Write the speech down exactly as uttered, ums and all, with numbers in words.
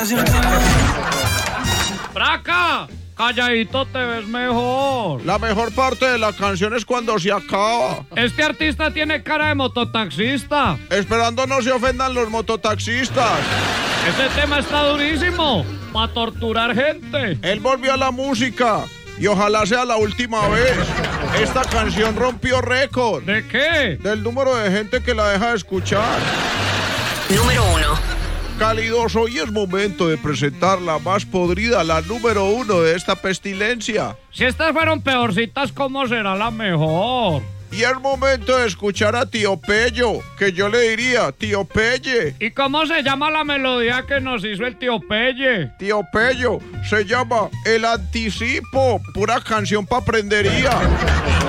¡Braca! Calladito te ves mejor. La mejor parte de la canción es cuando se acaba. Este artista tiene cara de mototaxista. Esperando no se ofendan los mototaxistas. Ese tema está durísimo. Para torturar gente. Él volvió a la música. Y ojalá sea la última vez. Esta canción rompió récord. ¿De qué? Del número de gente que la deja de escuchar. Número uno. Cálidos, hoy es momento de presentar la más podrida, la número uno de esta pestilencia. Si estas fueron peorcitas, ¿cómo será la mejor? Y es momento de escuchar a Tío Pello, que yo le diría, Tío Pelle. ¿Y cómo se llama la melodía que nos hizo el tío Pelle? Tío Pello, se llama El Anticipo, pura canción pa' prendería.